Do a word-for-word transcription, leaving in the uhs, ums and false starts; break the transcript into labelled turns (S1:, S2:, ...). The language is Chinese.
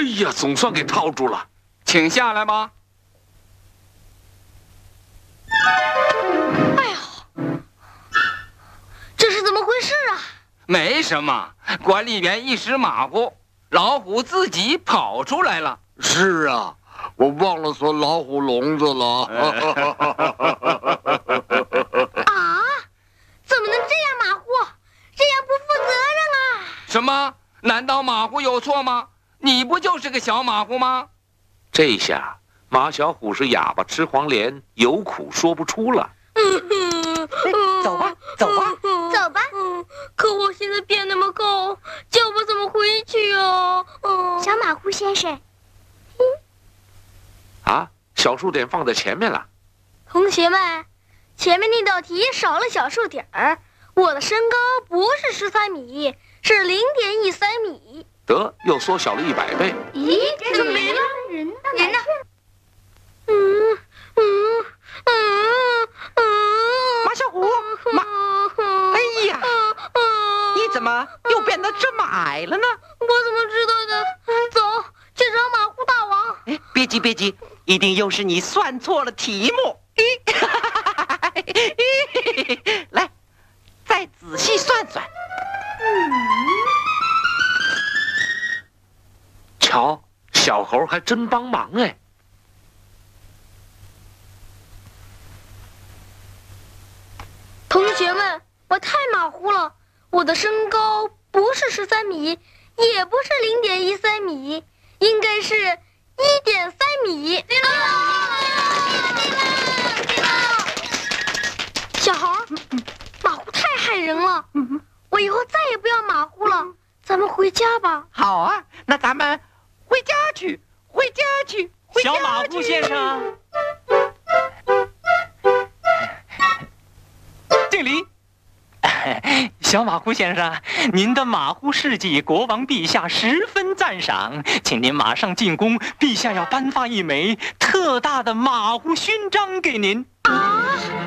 S1: 呀，总算给套住了，
S2: 请下来吧。
S3: 哎呀，这是怎么回事啊？
S2: 没什么，管理员一时马虎，老虎自己跑出来了。
S4: 是啊，我忘了锁老虎笼子了。
S3: 啊！怎么能这样马虎？这样不负责任啊！
S2: 什么？难道马虎有错吗？你不就是个小马虎吗？
S1: 这下马小虎是哑巴吃黄连，有苦说不出了。
S5: 走吧，走吧，
S3: 走吧。可我现在变那么高，叫我怎么回去啊？
S6: 小马虎先生，
S1: 啊，小数点放在前面了。
S3: 同学们，前面那道题少了小数点儿。我的身高不是十三米，是零点一三米。
S1: 得，又缩小了一百倍。
S3: 咦，怎么没了？
S6: 人呢？
S3: 人呢？嗯嗯嗯嗯。
S5: 马小虎，马，哎呀，你怎么又变得这么矮了呢？
S3: 我怎么知道的？走，去找马虎大王。
S5: 哎，别急别急，一定又是你算错了题目。来，再仔细算算。
S1: 瞧，小猴还真帮忙哎。
S3: 同学们，我太马虎了，我的身高不是十三米，也不是零点一三米，应该是一点三米。对了，对了，对了！小猴，马虎太害人了，我以后再也不要马虎了，咱们回家吧。
S5: 好啊，那咱们回家去，回家去，回家去。
S7: 小马虎先生，敬礼。小马虎先生，您的马虎事迹，国王陛下十分赞赏，请您马上进宫，陛下要颁发一枚特大的马虎勋章给您。
S3: 啊！